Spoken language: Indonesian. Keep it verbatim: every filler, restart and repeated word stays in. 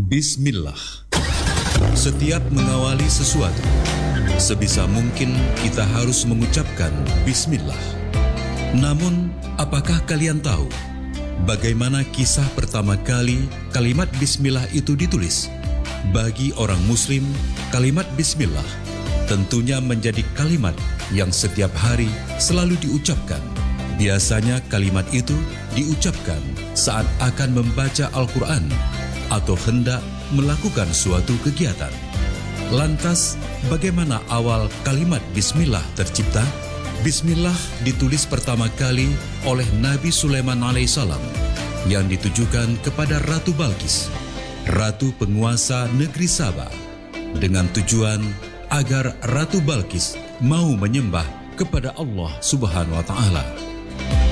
Bismillah. Setiap mengawali sesuatu, sebisa mungkin kita harus mengucapkan Bismillah. Namun, apakah kalian tahu bagaimana kisah pertama kali kalimat Bismillah itu ditulis? Bagi orang Muslim, kalimat Bismillah tentunya menjadi kalimat yang setiap hari selalu diucapkan. Biasanya kalimat itu diucapkan saat akan membaca Al-Quran atau hendak melakukan suatu kegiatan. Lantas, bagaimana awal kalimat Bismillah tercipta? Bismillah ditulis pertama kali oleh Nabi Sulaiman alaihissalam yang ditujukan kepada Ratu Balqis, Ratu penguasa negeri Sabah, dengan tujuan agar Ratu Balqis mau menyembah kepada Allah Subhanahu wa Ta'ala.